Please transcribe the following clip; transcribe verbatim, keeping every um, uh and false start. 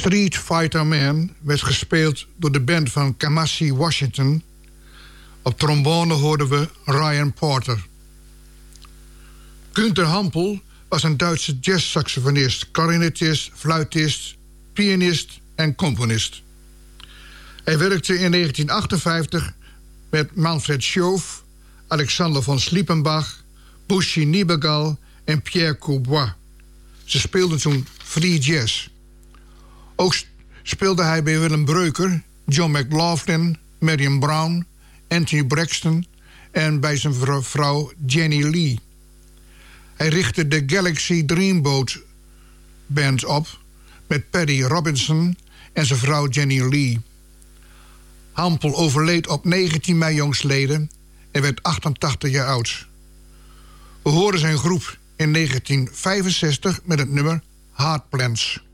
Street Fighter Man werd gespeeld door de band van Kamasi Washington. Op trombone hoorden we Ryan Porter. Günther Hampel was een Duitse jazzsaxofonist, clarinetist, fluitist, pianist en componist. Hij werkte in negentien achtenvijftig met Manfred Schoaf, Alexander von Sliepenbach, Buschi Niebergal en Pierre Courbois. Ze speelden toen free jazz. Ook speelde hij bij Willem Breuker, John McLaughlin, Marion Brown, Anthony Braxton en bij zijn vrouw Jenny Lee. Hij richtte de Galaxy Dreamboat Band op met Paddy Robinson en zijn vrouw Jenny Lee. Hampel overleed op negentien mei jongstleden en werd achtentachtig jaar oud. We horen zijn groep in negentien vijfenzestig met het nummer Heart Plans.